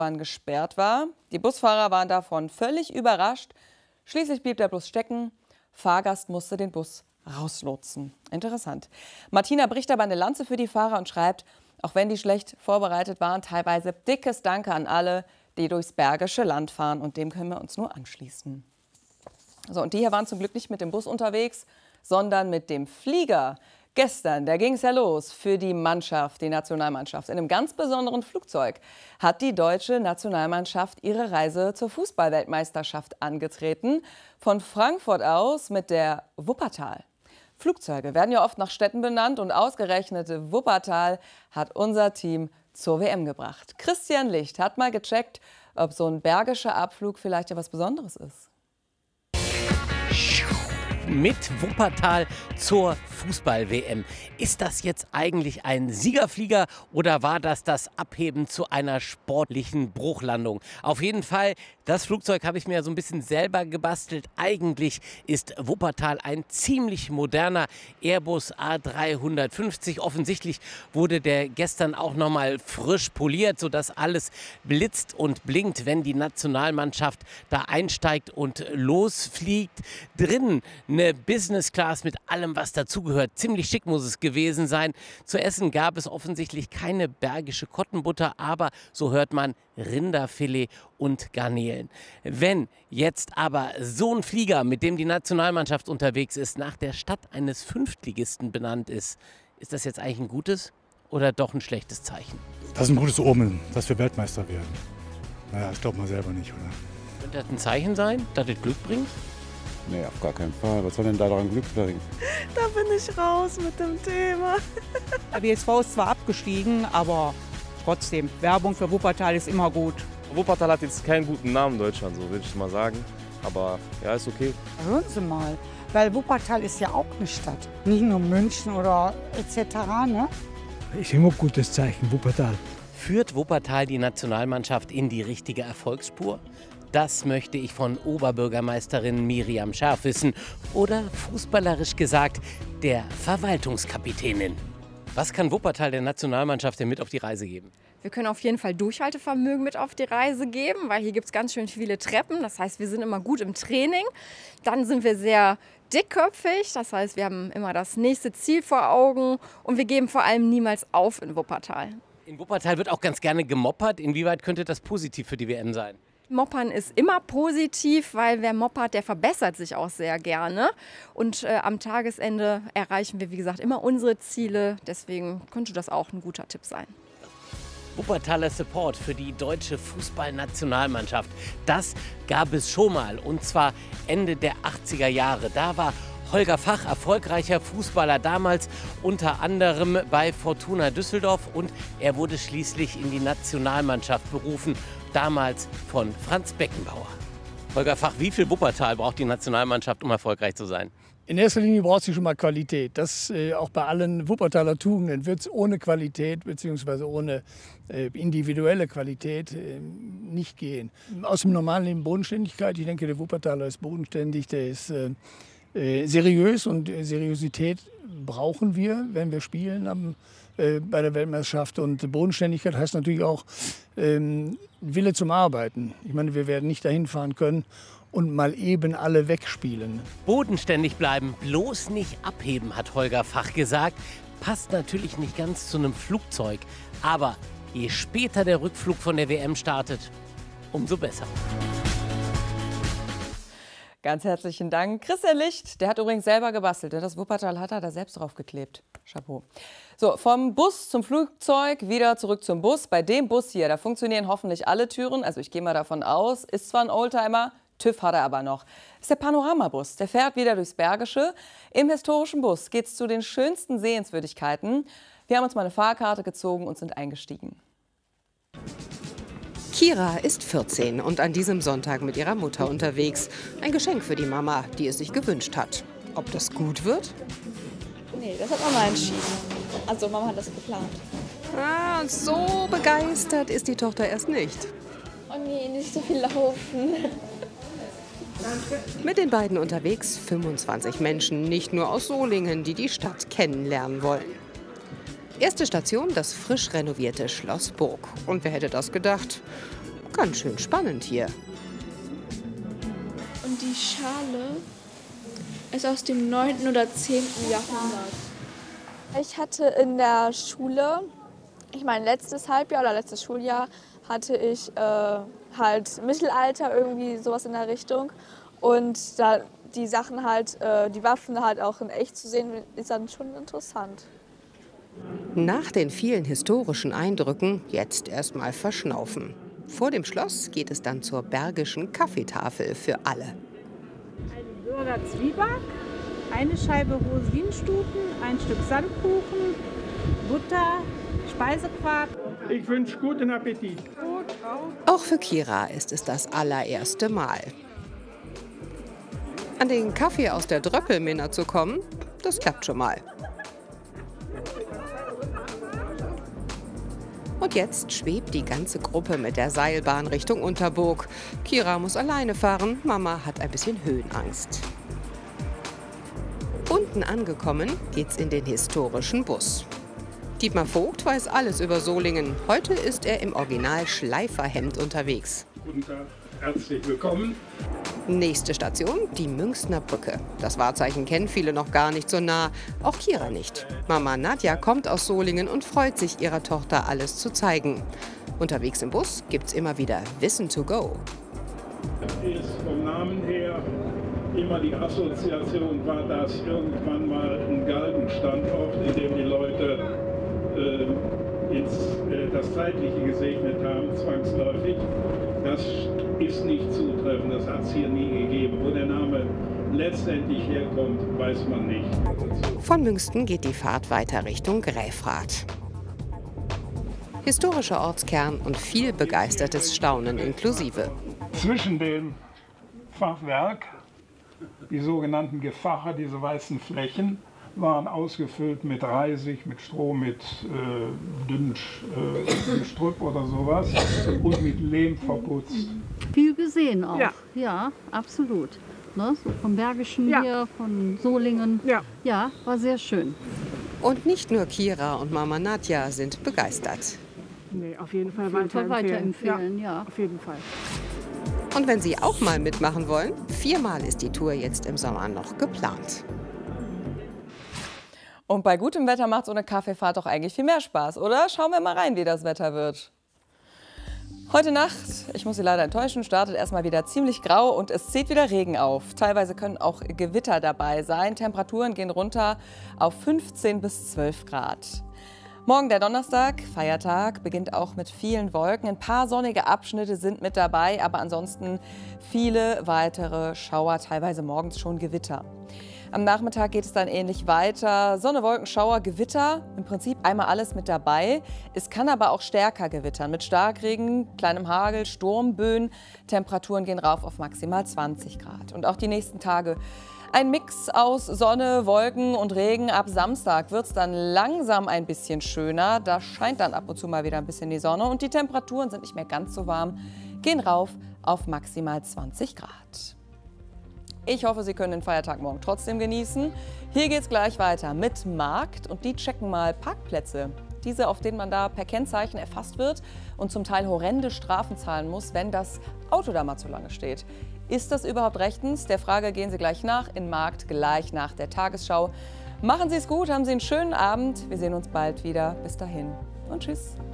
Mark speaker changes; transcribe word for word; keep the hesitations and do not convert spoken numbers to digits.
Speaker 1: gesperrt war. Die Busfahrer waren davon völlig überrascht. Schließlich blieb der Bus stecken. Fahrgast musste den Bus rauslotsen. Interessant. Martina bricht aber eine Lanze für die Fahrer und schreibt, auch wenn die schlecht vorbereitet waren, teilweise dickes Danke an alle, die durchs Bergische Land fahren. Und dem können wir uns nur anschließen. So, und die hier waren zum Glück nicht mit dem Bus unterwegs, sondern mit dem Flieger. Gestern, da ging es ja los für die Mannschaft, die Nationalmannschaft. In einem ganz besonderen Flugzeug hat die deutsche Nationalmannschaft ihre Reise zur Fußballweltmeisterschaft angetreten. Von Frankfurt aus mit der Wuppertal. Flugzeuge werden ja oft nach Städten benannt und ausgerechnet Wuppertal hat unser Team zur W M gebracht. Christian Licht hat mal gecheckt, ob so ein bergischer Abflug vielleicht ja was Besonderes ist.
Speaker 2: Mit Wuppertal zur Fußball-W M. Ist das jetzt eigentlich ein Siegerflieger oder war das das Abheben zu einer sportlichen Bruchlandung? Auf jeden Fall, das Flugzeug habe ich mir so ein bisschen selber gebastelt. Eigentlich ist Wuppertal ein ziemlich moderner Airbus A dreihundertfünfzig. Offensichtlich wurde der gestern auch noch mal frisch poliert, sodass alles blitzt und blinkt, wenn die Nationalmannschaft da einsteigt und losfliegt. Drinnen eine Business Class mit allem, was dazugehört. Ziemlich schick muss es gewesen sein. Zu essen gab es offensichtlich keine bergische Kottenbutter, aber so hört man Rinderfilet und Garnelen. Wenn jetzt aber so ein Flieger, mit dem die Nationalmannschaft unterwegs ist, nach der Stadt eines Fünftligisten benannt ist, ist das jetzt eigentlich ein gutes oder doch ein schlechtes Zeichen?
Speaker 3: Das ist ein gutes Omen, dass wir Weltmeister werden. Naja, das glaubt man selber nicht, oder?
Speaker 2: Könnte das ein Zeichen sein, dass das Glück bringt?
Speaker 4: Nee, auf gar keinen Fall. Was soll denn da daran Glück bringen?
Speaker 5: Da bin ich raus mit dem Thema.
Speaker 6: Der W S V ist zwar abgestiegen, aber trotzdem, Werbung für Wuppertal ist immer gut.
Speaker 7: Wuppertal hat jetzt keinen guten Namen in Deutschland, so würde ich mal sagen. Aber ja, ist okay.
Speaker 8: Hören Sie mal, weil Wuppertal ist ja auch eine Stadt. Nicht nur München oder et cetera. Ne?
Speaker 9: Ist immer ein gutes Zeichen, Wuppertal.
Speaker 2: Führt Wuppertal die Nationalmannschaft in die richtige Erfolgsspur? Das möchte ich von Oberbürgermeisterin Miriam Scherf wissen. Oder fußballerisch gesagt, der Verwaltungskapitänin. Was kann Wuppertal der Nationalmannschaft denn mit auf die Reise geben?
Speaker 10: Wir können auf jeden Fall Durchhaltevermögen mit auf die Reise geben, weil hier gibt es ganz schön viele Treppen. Das heißt, wir sind immer gut im Training. Dann sind wir sehr dickköpfig. Das heißt, wir haben immer das nächste Ziel vor Augen. Und wir geben vor allem niemals auf in Wuppertal.
Speaker 2: In Wuppertal wird auch ganz gerne gemoppert. Inwieweit könnte das positiv für die W M sein?
Speaker 10: Moppern ist immer positiv, weil wer moppert, der verbessert sich auch sehr gerne. Und äh, am Tagesende erreichen wir, wie gesagt, immer unsere Ziele. Deswegen könnte das auch ein guter Tipp sein.
Speaker 2: Wuppertaler Support für die deutsche Fußballnationalmannschaft. Das gab es schon mal, und zwar Ende der achtziger Jahre. Da war Holger Fach, erfolgreicher Fußballer, damals unter anderem bei Fortuna Düsseldorf, und er wurde schließlich in die Nationalmannschaft berufen, damals von Franz Beckenbauer. Holger Fach, wie viel Wuppertal braucht die Nationalmannschaft, um erfolgreich zu sein?
Speaker 9: In erster Linie braucht sie schon mal Qualität. Das äh, auch bei allen Wuppertaler Tugenden wird es ohne Qualität bzw. ohne äh, individuelle Qualität äh, nicht gehen. Aus dem normalen Leben Bodenständigkeit. Ich denke, der Wuppertaler ist bodenständig, der ist äh, äh, seriös, und äh, Seriosität brauchen wir, wenn wir spielen am, äh, bei der Weltmeisterschaft. Und Bodenständigkeit heißt natürlich auch ähm, Wille zum Arbeiten. Ich meine, wir werden nicht dahin fahren können und mal eben alle wegspielen.
Speaker 2: Bodenständig bleiben, bloß nicht abheben, hat Holger Fach gesagt. Passt natürlich nicht ganz zu einem Flugzeug. Aber je später der Rückflug von der W M startet, umso besser.
Speaker 1: Ganz herzlichen Dank. Christian Licht, der hat übrigens selber gebastelt. Das Wuppertal hat er da selbst drauf geklebt. Chapeau. So, vom Bus zum Flugzeug, wieder zurück zum Bus. Bei dem Bus hier, da funktionieren hoffentlich alle Türen. Also ich gehe mal davon aus, ist zwar ein Oldtimer, TÜV hat er aber noch. Das ist der Panoramabus. Der fährt wieder durchs Bergische. Im historischen Bus geht es zu den schönsten Sehenswürdigkeiten. Wir haben uns mal eine Fahrkarte gezogen und sind eingestiegen.
Speaker 11: Kira ist vierzehn und an diesem Sonntag mit ihrer Mutter unterwegs. Ein Geschenk für die Mama, die es sich gewünscht hat. Ob das gut wird?
Speaker 5: Nee, das hat Mama entschieden. Also Mama hat das geplant.
Speaker 11: Ah, und so begeistert ist die Tochter erst nicht.
Speaker 5: Oh nee, nicht so viel laufen.
Speaker 11: Mit den beiden unterwegs fünfundzwanzig Menschen, nicht nur aus Solingen, die die Stadt kennenlernen wollen. Erste Station, das frisch renovierte Schloss Burg. Und wer hätte das gedacht? Ganz schön spannend hier.
Speaker 5: Und die Schale ist aus dem neunten oder zehnten Jahrhundert. Ich hatte in der Schule, ich meine letztes Halbjahr oder letztes Schuljahr, hatte ich äh, halt Mittelalter, irgendwie sowas in der Richtung. Und da die Sachen halt, äh, die Waffen halt auch in echt zu sehen, ist dann schon interessant.
Speaker 11: Nach den vielen historischen Eindrücken jetzt erstmal verschnaufen. Vor dem Schloss geht es dann zur Bergischen Kaffeetafel für alle.
Speaker 12: Ein Bürger Zwieback, eine Scheibe Rosinenstuten, ein Stück Sandkuchen, Butter, Speisequark.
Speaker 9: Ich wünsche guten Appetit.
Speaker 11: Auch für Kira ist es das allererste Mal. An den Kaffee aus der Dröppelminna zu kommen, das klappt schon mal. Und jetzt schwebt die ganze Gruppe mit der Seilbahn Richtung Unterburg. Kira muss alleine fahren, Mama hat ein bisschen Höhenangst. Unten angekommen geht's in den historischen Bus. Dietmar Vogt weiß alles über Solingen. Heute ist er im Original Schleiferhemd unterwegs.
Speaker 9: Guten Tag, herzlich willkommen.
Speaker 11: Nächste Station, die Münchner Brücke. Das Wahrzeichen kennen viele noch gar nicht so nah, auch Kira nicht. Mama Nadja kommt aus Solingen und freut sich, ihrer Tochter alles zu zeigen. Unterwegs im Bus gibt's immer wieder Wissen to go.
Speaker 9: Ist vom Namen her immer die Assoziation war, dass irgendwann mal ein Galgenstandort, in dem die Leute äh, ins, äh, das Zeitliche gesegnet haben, zwangsläufig. Das ist nicht zutreffend, das hat es hier nie gegeben. Wo der Name letztendlich herkommt, weiß man nicht.
Speaker 11: Von Münsten geht die Fahrt weiter Richtung Gräfrath. Historischer Ortskern und viel begeistertes Staunen inklusive.
Speaker 9: Zwischen dem Fachwerk, die sogenannten Gefache, diese weißen Flächen, waren ausgefüllt mit Reisig, mit Stroh, mit äh, dünnem äh, Gestrüpp oder sowas und mit Lehm verputzt.
Speaker 13: Viel gesehen auch,
Speaker 12: ja,
Speaker 13: ja absolut. Ne? So vom Bergischen
Speaker 12: ja.
Speaker 13: hier, von Solingen.
Speaker 12: Ja.
Speaker 13: Ja, war sehr schön.
Speaker 11: Und nicht nur Kira und Mama Nadja sind begeistert.
Speaker 12: Nee, auf jeden Fall
Speaker 13: Auf jeden Fall
Speaker 12: weiterempfehlen.
Speaker 13: weiterempfehlen, ja.
Speaker 12: ja. Auf jeden Fall.
Speaker 11: Und wenn Sie auch mal mitmachen wollen, viermal ist die Tour jetzt im Sommer noch geplant.
Speaker 1: Und bei gutem Wetter macht so eine Kaffeefahrt doch eigentlich viel mehr Spaß, oder? Schauen wir mal rein, wie das Wetter wird. Heute Nacht, ich muss Sie leider enttäuschen, startet erstmal wieder ziemlich grau und es zieht wieder Regen auf. Teilweise können auch Gewitter dabei sein. Temperaturen gehen runter auf fünfzehn bis zwölf Grad. Morgen der Donnerstag, Feiertag, beginnt auch mit vielen Wolken. Ein paar sonnige Abschnitte sind mit dabei, aber ansonsten viele weitere Schauer, teilweise morgens schon Gewitter. Am Nachmittag geht es dann ähnlich weiter. Sonne, Wolken, Schauer, Gewitter, im Prinzip einmal alles mit dabei. Es kann aber auch stärker gewittern mit Starkregen, kleinem Hagel, Sturmböen. Temperaturen gehen rauf auf maximal zwanzig Grad. Und auch die nächsten Tage ein Mix aus Sonne, Wolken und Regen. Ab Samstag wird es dann langsam ein bisschen schöner. Da scheint dann ab und zu mal wieder ein bisschen die Sonne. Und die Temperaturen sind nicht mehr ganz so warm, gehen rauf auf maximal zwanzig Grad. Ich hoffe, Sie können den Feiertag morgen trotzdem genießen. Hier geht es gleich weiter mit Markt und die checken mal Parkplätze. Diese, auf denen man da per Kennzeichen erfasst wird und zum Teil horrende Strafen zahlen muss, wenn das Auto da mal zu lange steht. Ist das überhaupt rechtens? Der Frage gehen Sie gleich nach in Markt, gleich nach der Tagesschau. Machen Sie es gut, haben Sie einen schönen Abend. Wir sehen uns bald wieder. Bis dahin und tschüss.